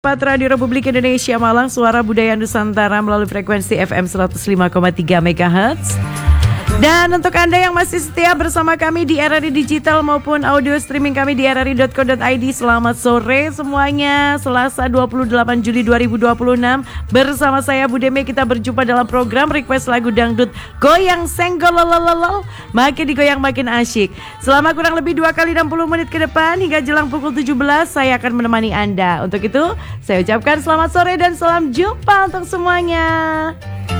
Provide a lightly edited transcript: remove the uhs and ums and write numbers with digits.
Radio Republik Indonesia Malang, suara budaya Nusantara melalui frekuensi FM 105,3 MHz. Dan untuk Anda yang masih setia bersama kami di RRI Digital maupun audio streaming kami di rri.co.id, selamat sore semuanya. Selasa 28 Juli 2026 bersama saya Budeme, kita berjumpa dalam program Request Lagu Dangdut Goyang Senggol lololol, makin digoyang makin asyik. Selama kurang lebih 2 kali 60 menit ke depan hingga jelang pukul 17 saya akan menemani Anda. Untuk itu saya ucapkan selamat sore dan salam jumpa untuk semuanya.